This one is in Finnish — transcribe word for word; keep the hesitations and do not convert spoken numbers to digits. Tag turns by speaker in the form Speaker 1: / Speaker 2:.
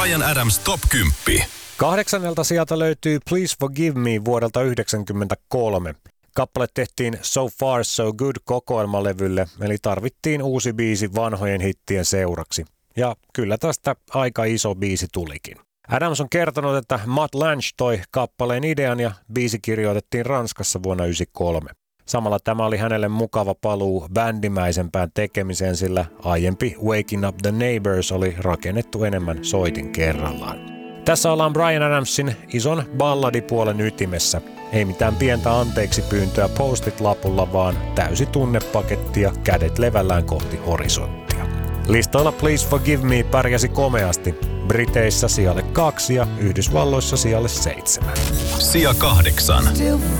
Speaker 1: Bryan Adams Top kymmenen.
Speaker 2: Kahdeksannelta sieltä löytyy Please Forgive Me vuodelta yhdeksänkymmentäkolme. Kappale tehtiin So Far So Good -kokoelmalevylle, eli tarvittiin uusi biisi vanhojen hittien seuraksi. Ja kyllä tästä aika iso biisi tulikin. Adams on kertonut, että Mutt Lange toi kappaleen idean ja biisi kirjoitettiin Ranskassa vuonna yhdeksänkymmentäkolme. Samalla tämä oli hänelle mukava paluu bändimäisempään tekemiseen, sillä aiempi Waking Up the Neighbors oli rakennettu enemmän soitin kerrallaan. Tässä ollaan Bryan Adamsin ison balladipuolen ytimessä. Ei mitään pientä anteeksi pyyntöä postit-lapulla, vaan täysi tunnepaketti ja kädet levällään kohti horisonttia. Listoilla Please Forgive Me pärjäsi komeasti. Briteissä sijalle kaksi ja Yhdysvalloissa sijalle seitsemän.
Speaker 1: Sija kahdeksan.